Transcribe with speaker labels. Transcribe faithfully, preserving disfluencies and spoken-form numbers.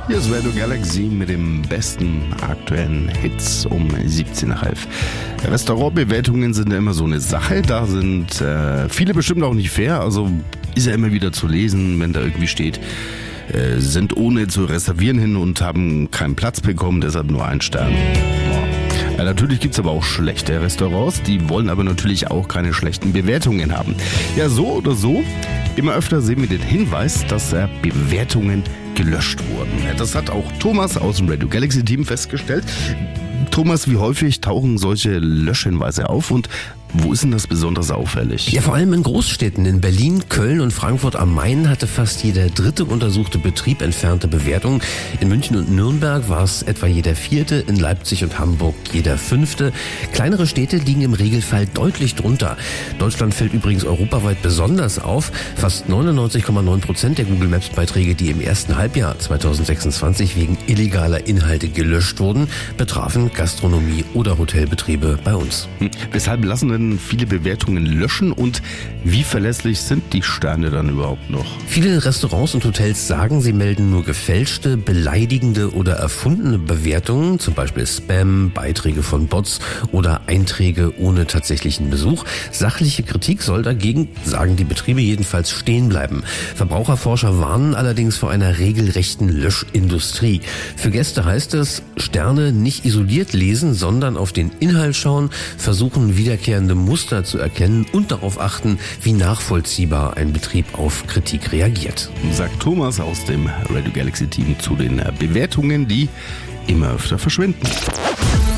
Speaker 1: Hier ist Radio Galaxy mit dem besten aktuellen Hits um siebzehn Uhr elf. Restaurantbewertungen sind ja immer so eine Sache. Da sind äh, viele bestimmt auch nicht fair. Also ist ja immer wieder zu lesen, wenn da irgendwie steht, äh, sind ohne zu reservieren hin und haben keinen Platz bekommen, deshalb nur ein Stern. Ja, natürlich gibt's aber auch schlechte Restaurants, die wollen aber natürlich auch keine schlechten Bewertungen haben. Ja, so oder so, immer öfter sehen wir den Hinweis, dass äh, Bewertungen gelöscht wurden. Ja, das hat auch Thomas aus dem Radio Galaxy Team festgestellt. Thomas, wie häufig tauchen solche Löschhinweise auf und wo ist denn das besonders auffällig?
Speaker 2: Ja, vor allem in Großstädten. In Berlin, Köln und Frankfurt am Main hatte fast jeder dritte untersuchte Betrieb entfernte Bewertungen. In München und Nürnberg war es etwa jeder vierte, in Leipzig und Hamburg jeder fünfte. Kleinere Städte liegen im Regelfall deutlich drunter. Deutschland fällt übrigens europaweit besonders auf. Fast neunundneunzig Komma neun Prozent der Google Maps Beiträge, die im ersten Halbjahr zweitausendsechsundzwanzig wegen illegaler Inhalte gelöscht wurden, betrafen Gastronomie oder Hotelbetriebe bei uns.
Speaker 1: Hm. Weshalb lassen denn viele Bewertungen löschen und wie verlässlich sind die Sterne dann überhaupt noch?
Speaker 2: Viele Restaurants und Hotels sagen, sie melden nur gefälschte, beleidigende oder erfundene Bewertungen, zum Beispiel Spam, Beiträge von Bots oder Einträge ohne tatsächlichen Besuch. Sachliche Kritik soll dagegen, sagen die Betriebe jedenfalls, stehen bleiben. Verbraucherforscher warnen allerdings vor einer regelrechten Löschindustrie. Für Gäste heißt es, Sterne nicht isoliert lesen, sondern auf den Inhalt schauen, versuchen wiederkehrende Muster zu erkennen und darauf achten, wie nachvollziehbar ein Betrieb auf Kritik reagiert.
Speaker 1: Sagt Thomas aus dem Radio Galaxy Team zu den Bewertungen, die immer öfter verschwinden.